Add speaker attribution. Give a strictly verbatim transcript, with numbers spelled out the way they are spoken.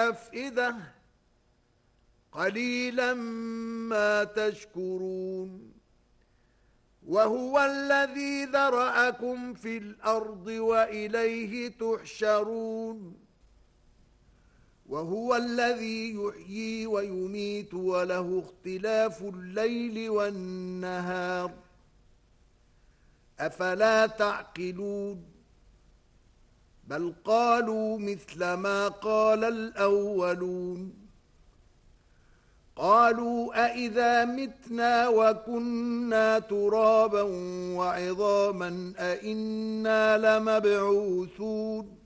Speaker 1: الأفئدة قليلا ما تشكرون وهو الذي ذرأكم في الأرض وإليه تحشرون وهو الذي يحيي ويميت وله اختلاف الليل والنهار أفلا تعقلون بل قالوا مثل ما قال الأولون قالوا أئذا متنا وكنا ترابا وعظاما أئنا لمبعوثون